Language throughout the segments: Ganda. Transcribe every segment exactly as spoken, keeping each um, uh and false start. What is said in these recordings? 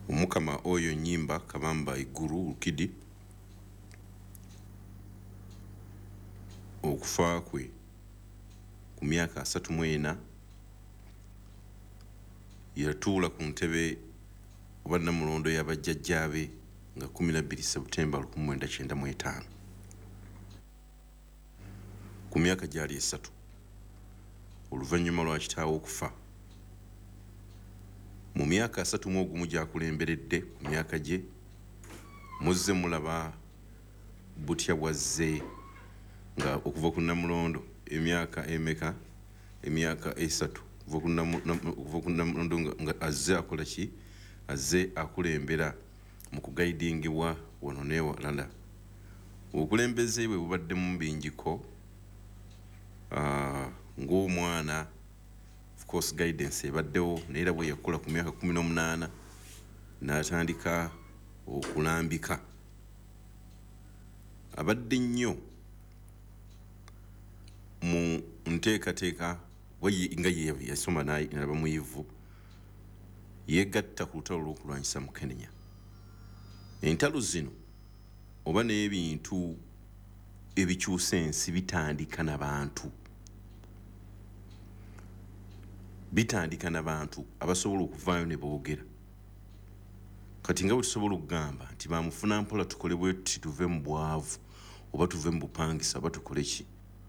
Omukama oyo Nnyimba Kabamba Iguru Lukidi okufa kwe ku myaka asatu mu ena yatuula ku ntebe oba Namulondo y'abajjajjaabe nga kumi na bbiri Septemba lukumi mu lwenda kyenda mu etaano ku myaka gyali esatu oluvannyuma lwa kitaawe okufa. Mu myaka asatu mu ogumu gyakulemberedde ku myaka gye muzze mulaba butya bwazze nga okuva ku Namulondo emyaka emeka emyaka esatu okuva ku Namulondo nga azze akola ki azze akulembera mu kugaidingibwa wano n'ewalala. Obukulembeze bwe bubaddemu bingiko uh, ng'omwana of course guidance ebaddewo naye era bwe yakula ku myaka kumi n'omunaana n'atandika okulambika. Abadde nnyo mu nteekateeka nga ye yasoma n'aba muyivu yeegatta ku lutalo lw'okulwanyisa Mukenenya. Entalo zino oba n'ebintu ebikyusa ensi bitandika n'abantu bitandika n'abantu abasobola okuvaayo ne boogera. Kati nga bwe tusobola okugamba nti bamufuna mpola tukole bwe tuti tuve mu bwavu oba tuve mu bupangisa oba tukole ki.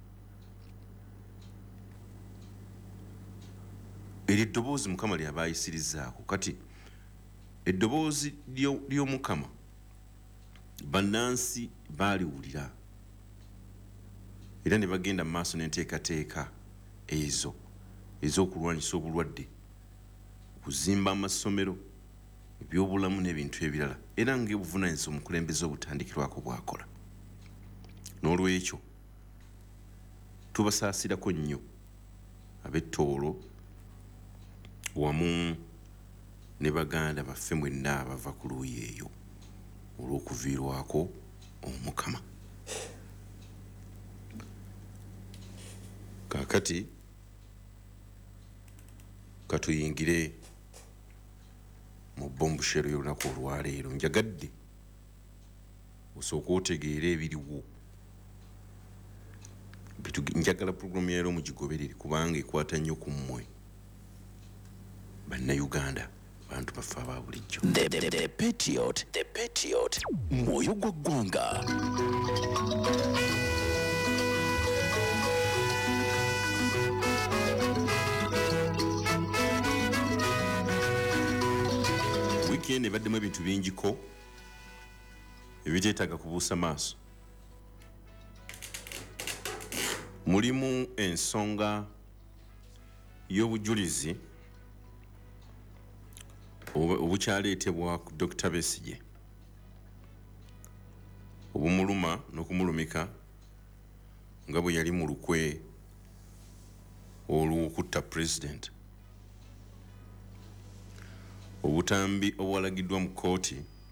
Eri eddoboozi Mukama ly'aba ayisirizaako. Kati eddoboozi ly'Omukama bannansi baaliwulira era ne bagenda mu maaso n'enteekateeka ezo ez'okulwanyisa obulwadde, okuzimba amasomero, ebyobulamu n'ebintu ebirala, era ng'obuvunaanyizibwa omukulembeze obutandikirwako bwakola. N'olwekyo tubasaasirako nnyo ab'Ettoolo wamu ne baganda baffe mwenna abava ku luuyi eyo olw'okuviirwako Omukama. Kaakati katuyingire mu bombushero y'olunaku olwaleero. Njagadde osooka otegeera ebiriwo. Njagala pulogulaamu ya leero mugigoberere kubanga ekwata nnyo ku mmwe Bannayuganda, bantu baffe aba bulijjo. The, the, the Patriot, the Patriot, mwoyo gwa ggwanga. Weekend ebaddemu ebintu bingiko ebiteetaaga kubuusa maaso. Mulimu ensonga y'obujulizi obukyaleetebwa ku Doctor Besigye obumuluma n'okumulumika nga bwe yali mu lukwe olw'okutta president. Obutambi obwalagiddwa mu kkooti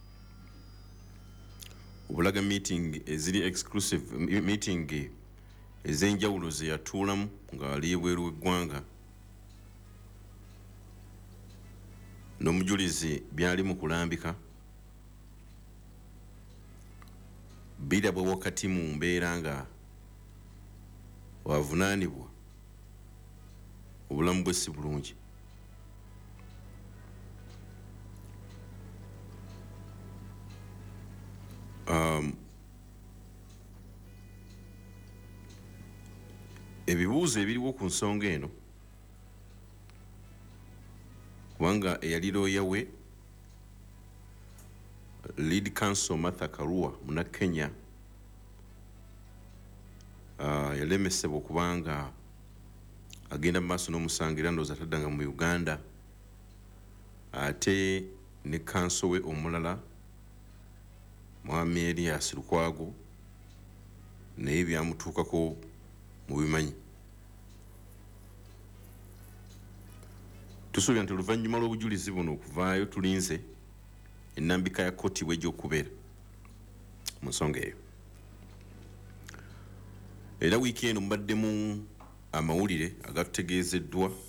obulaga meeting eziri exclusive meeting ez'enjawulo ze yatuulamu ng'ali ebweru w'eggwanga n'omujulizi byali mu kulambika birabwa wakati mu mbeera nga wavunaanibwa obulamu bwe si bulungi. Um, ebibuuzo ebiriwo ku nsonga eno kubanga eyali looya we lead counsel Martha Karua muna Kenya uh, yalemesebwa kubanga agenda mu maaso n'omusango era ndowooza ataddanga mu Uganda ate ne counsel we omulala Mwami Elias Lukwago naye byamutuukako mu bimanyi. Tusuubira nti oluvannyuma lw'obujulizi buno okuvaayo tulinze ennambika ya kkooti bw'egy'okubeera mu nsonga eyo. Era wiiki eno mubaddemu amawulire agatutegeezeddwa